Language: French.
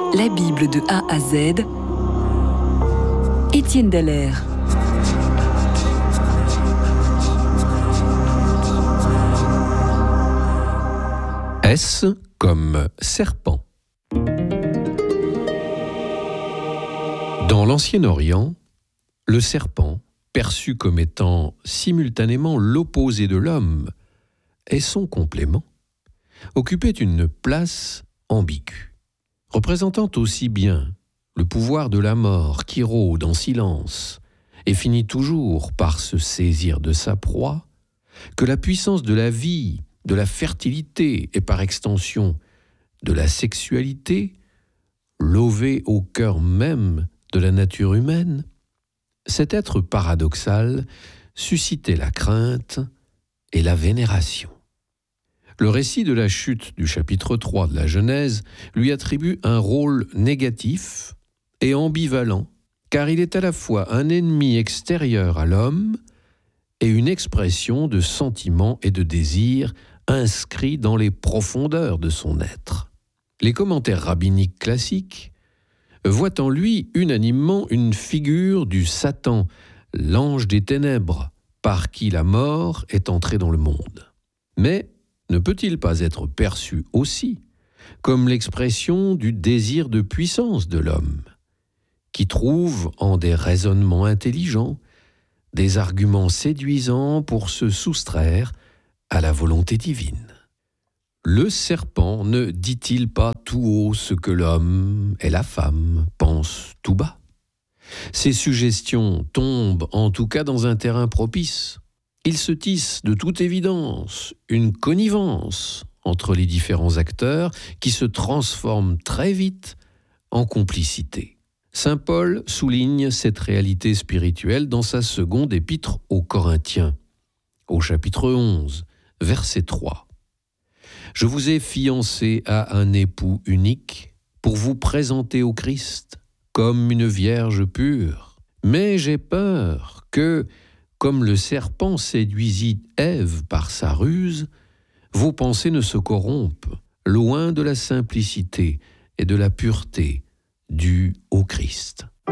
La Bible de A à Z, Étienne Dallaire. S comme serpent. Dans l'Ancien Orient, le serpent, perçu comme étant simultanément l'opposé de l'homme et son complément, occupait une place ambiguë, représentant aussi bien le pouvoir de la mort qui rôde en silence et finit toujours par se saisir de sa proie, que la puissance de la vie, de la fertilité et par extension de la sexualité, lové au cœur même de la nature humaine. Cet être paradoxal suscitait la crainte et la vénération. Le récit de la chute du chapitre 3 de la Genèse lui attribue un rôle négatif et ambivalent, car il est à la fois un ennemi extérieur à l'homme et une expression de sentiments et de désirs inscrits dans les profondeurs de son être. Les commentaires rabbiniques classiques voient en lui unanimement une figure du Satan, l'ange des ténèbres, par qui la mort est entrée dans le monde. Mais ne peut-il pas être perçu aussi comme l'expression du désir de puissance de l'homme, qui trouve en des raisonnements intelligents des arguments séduisants pour se soustraire à la volonté divine? Le serpent ne dit-il pas tout haut ce que l'homme et la femme pensent tout bas? Ces suggestions tombent en tout cas dans un terrain propice. Il se tisse de toute évidence une connivence entre les différents acteurs qui se transforment très vite en complicité. Saint Paul souligne cette réalité spirituelle dans sa seconde épître aux Corinthiens, au chapitre 11, verset 3. « Je vous ai fiancé à un époux unique pour vous présenter au Christ comme une vierge pure. Mais j'ai peur que, comme le serpent séduisit Ève par sa ruse, vos pensées ne se corrompent, loin de la simplicité et de la pureté due au Christ. »